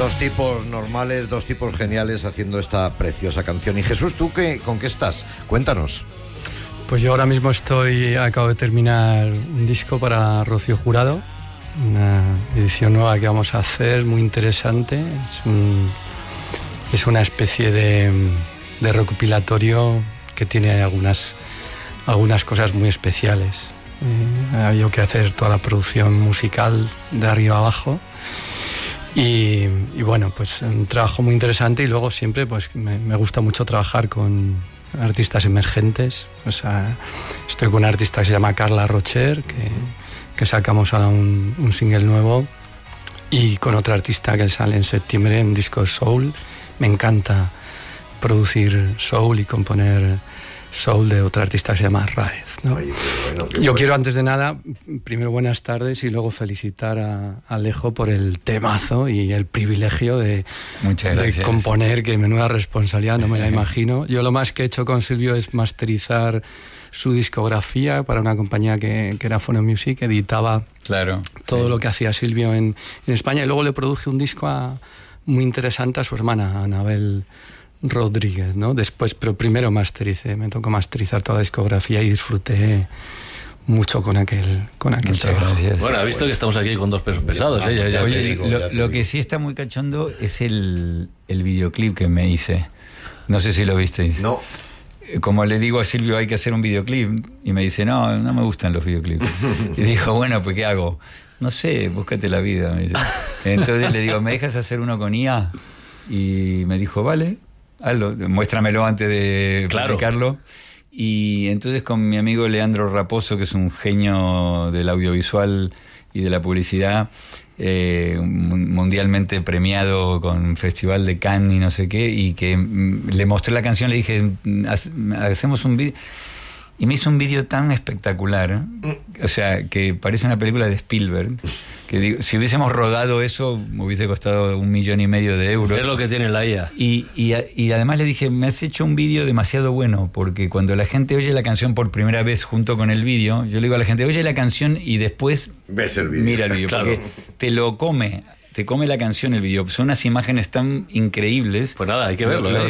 Dos tipos normales, dos tipos geniales haciendo esta preciosa canción. Y Jesús, ¿tú con qué estás? Cuéntanos. Pues yo ahora mismo acabo de terminar un disco para Rocío Jurado, una edición nueva que vamos a hacer, muy interesante. Es una especie de recopilatorio que tiene algunas cosas muy especiales. Ha habido que hacer toda la producción musical de arriba abajo. Y bueno, pues un trabajo muy interesante, y luego siempre pues me gusta mucho trabajar con artistas emergentes. O sea, estoy con una artista que se llama Carla Rocher, que sacamos ahora un single nuevo, y con otra artista que sale en septiembre, un disco de soul. Me encanta producir soul y componer soul de otra artista que se llama Raez, ¿no? Oye, bueno, yo quiero, antes de nada, primero buenas tardes y luego felicitar a Alejo por el temazo y el privilegio de componer, que menuda responsabilidad, no me la imagino. Yo lo más que he hecho con Silvio es masterizar su discografía para una compañía que era Phono Music, editaba todo lo que hacía Silvio en España, y luego le produje un disco muy interesante a su hermana, Anabel Rodríguez, ¿no? Después, pero primero me tocó masterizar toda la discografía y disfruté mucho con aquel trabajo. Gracias. Bueno, ha visto que estamos aquí con dos pesos pesados, ¿eh? Ya Oye, te digo, lo que sí está muy cachondo es el videoclip que me hice. No sé si lo visteis. No. Como le digo a Silvio, hay que hacer un videoclip, y me dice, no me gustan los videoclips. Y dijo, bueno, pues ¿qué hago? No sé, búscate la vida, me dice. Entonces le digo, ¿me dejas hacer uno con IA? Y me dijo, vale, hazlo, muéstramelo antes de publicarlo. Y entonces con mi amigo Leandro Raposo, que es un genio del audiovisual y de la publicidad, mundialmente premiado con Festival de Cannes y no sé qué, y que le mostré la canción, le dije, hacemos un vídeo. Y me hizo un vídeo tan espectacular, o sea, que parece una película de Spielberg, que digo, si hubiésemos rodado eso, me hubiese costado 1,5 millones de euros. Es lo que tiene la IA. Y además le dije, me has hecho un vídeo demasiado bueno, porque cuando la gente oye la canción por primera vez junto con el vídeo, yo le digo a la gente, oye la canción y después ves el vídeo. Mira el vídeo, Claro. porque te come la canción, el vídeo. Son unas imágenes tan increíbles. Pues nada, hay que verlo.